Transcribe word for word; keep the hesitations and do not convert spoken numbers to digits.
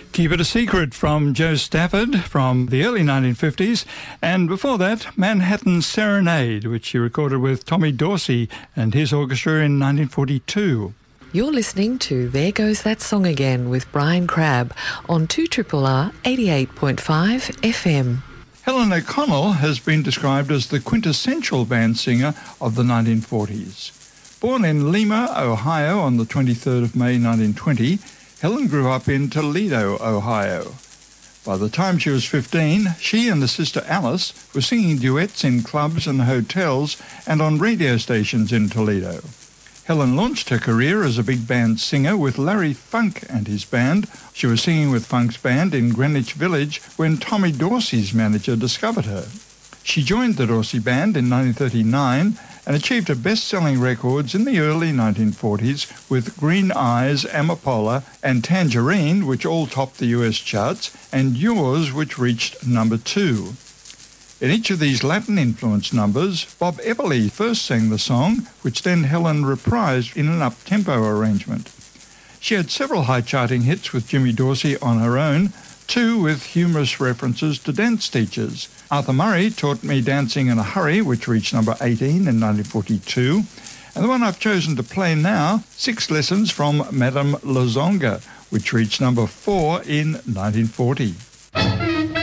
Keep It a Secret from Joe Stafford from the early nineteen fifties. And before that, Manhattan Serenade, which he recorded with Tommy Dorsey and his orchestra in nineteen forty-two. You're listening to There Goes That Song Again with Brian Crabb on two R R R eighty-eight point five F M. Helen O'Connell has been described as the quintessential band singer of the nineteen forties. Born in Lima, Ohio on the twenty-third of May nineteen twenty, Helen grew up in Toledo, Ohio. By the time she was fifteen, she and her sister Alice were singing duets in clubs and hotels and on radio stations in Toledo. Helen launched her career as a big band singer with Larry Funk and his band. She was singing with Funk's band in Greenwich Village when Tommy Dorsey's manager discovered her. She joined the Dorsey Band in nineteen thirty-nine and achieved her best-selling records in the early nineteen forties with Green Eyes, Amapola and Tangerine, which all topped the U S charts, and Yours, which reached number two. In each of these Latin-influenced numbers, Bob Everly first sang the song, which then Helen reprised in an up-tempo arrangement. She had several high-charting hits with Jimmy Dorsey on her own, two with humorous references to dance teachers. Arthur Murray Taught Me Dancing in a Hurry, which reached number eighteen in nineteen forty-two. And the one I've chosen to play now, Six Lessons from Madame Lozonga, which reached number four in nineteen forty.